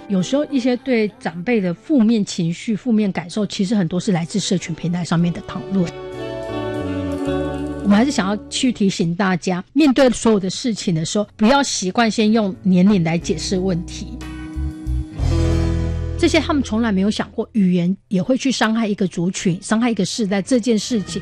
有时候一些对长辈的负面情绪、负面感受，其实很多是来自社群平台上面的讨论。我们还是想要去提醒大家，面对所有的事情的时候，不要习惯先用年龄来解释问题。这些他们从来没有想过，语言也会去伤害一个族群、伤害一个世代这件事情。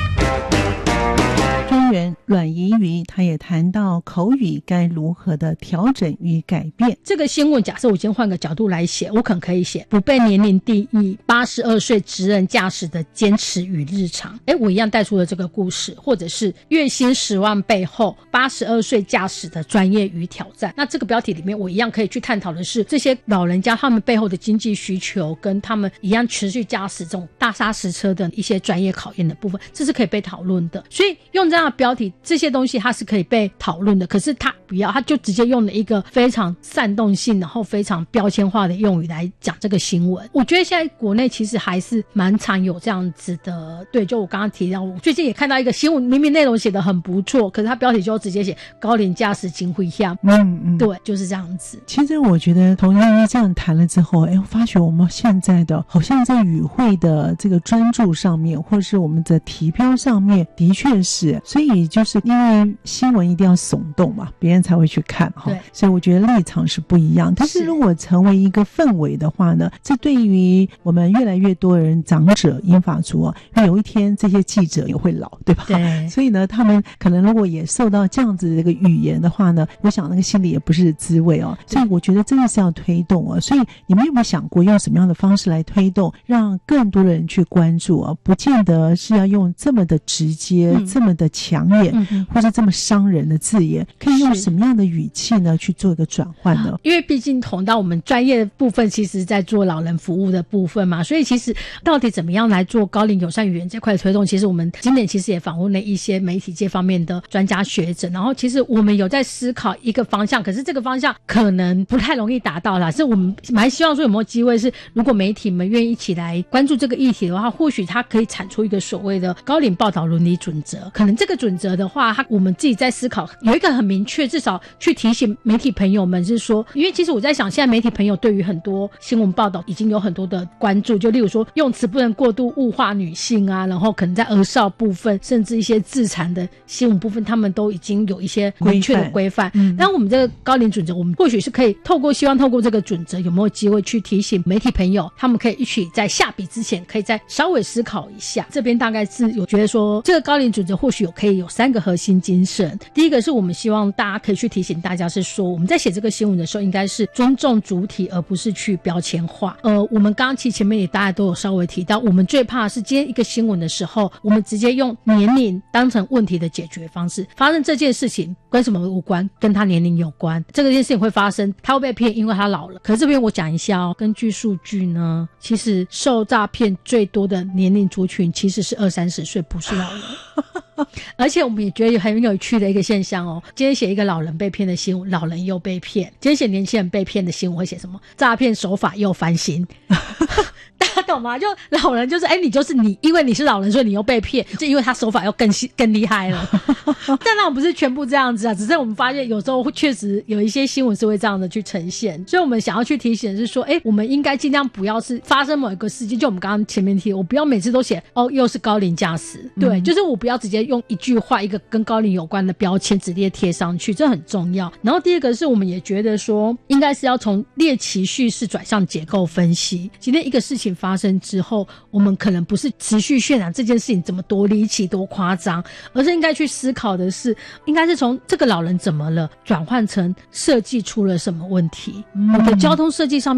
专员阮怡瑜他也谈到口语该如何的调整与改变。 这个新闻假设我今天换个角度来写，我可能可以写不被年龄定义82岁职人驾驶的坚持与日常，我一样带出了这个故事，或者是月薪10万背后82岁驾驶的专业与挑战。那这个标题里面我一样可以去探讨的是这些老人家他们背后的经济需求，跟他们一样持续驾驶这种大砂石车的一些专业考验的部分，这是可以被讨论的。所以用这样的标题，这些东西它是可以被讨论的，可是他不要，他就直接用了一个非常煽动性然后非常标签化的用语来讲这个新闻。我觉得现在国内其实还是蛮常有这样子的，对，就我刚刚提到，我最近也看到一个新闻，明明内容写得很不错，可是他标题就直接写高龄驾驶金辉下，对，就是这样子。 其实我觉得同样这样谈了之后，我发觉我们现在的好像在语汇的这个专注上面，或者是我们的题标上面，的确是，所以就是因为新闻一定要耸动嘛，别人才会去看哈，所以我觉得立场是不一样。但是如果成为一个氛围的话呢，这对于我们越来越多人长者英法族因为有一天这些记者也会老，对吧？对，所以呢他们可能如果也受到这样子的这个语言的话呢，我想那个心里也不是滋味所以我觉得真的是要推动所以你们有没有想过用什么样的方式来推动，让更多的人去关注不见得是要用这么的直接这么的强烈或是这么伤人的字眼，可以用什么样的语气呢去做一个转换呢？ 因为毕竟同到我们专业的部分其实在做老人服务的部分嘛，所以其实到底怎么样来做高龄友善语言这块的推动，其实我们今年其实也访问了一些媒体界方面的专家学者，然后其实我们有在思考一个方向，可是这个方向可能不太容易达到啦，是我们蛮希望说有没有机会是如果媒体们愿意一起来关注这个议题的话，或许它可以产出一个所谓的高龄报道伦理准则。可能这个准则的话，我们自己在思考有一个很明确，至少去提醒媒体朋友们是说，因为其实我在想现在媒体朋友对于很多新闻报道已经有很多的关注，就例如说用词不能过度物化女性啊，然后可能在儿少部分甚至一些自残的新闻部分他们都已经有一些明确的规范但我们这个高龄准则，我们或许是可以希望透过这个准则有没有机会去提醒媒体朋友，他们可以一起在下笔之前可以再稍微思考一下。这边大概是有觉得说这个高龄准则或许可以有3个核心精神。第一个是我们希望大家可以去提醒大家是说，我们在写这个新闻的时候应该是尊重主体而不是去标签化。我们刚刚其实前面也大家都有稍微提到，我们最怕的是今天一个新闻的时候，我们直接用年龄当成问题的解决方式，发生这件事情跟什么无关，跟他年龄有关，这件事情会发生，他会被骗因为他老了。可是这边我讲一下根据数据呢，其实受诈骗最多的年龄族群其实是20-30岁，不是老人而且我们也觉得很有趣的一个现象今天写一个老人被骗的新闻，老人又被骗；今天写年轻人被骗的新闻会写什么？诈骗手法又翻新大家懂吗？就老人就是你就是你，因为你是老人所以你又被骗，就因为他手法又更厉害了但那不是全部这样子只是我们发现有时候确实有一些新闻是会这样的去呈现，所以我们想要去提醒的是说我们应该尽量不要是发生某一个事件，就我们刚刚前面提，我不要每次都写又是高龄驾驶对，就是我不要直接用一句话一个跟高龄有关的标签直接贴上去，这很重要。然后第二个是我们也觉得说应该是要从猎奇叙事转向结构分析。今天一个事情发生之后，我们可能不是持续渲染这件事情怎么多离奇多夸张，而是应该去思考的是应该是从这个老人怎么了转换成设计出了什么问题，我的交通设计上面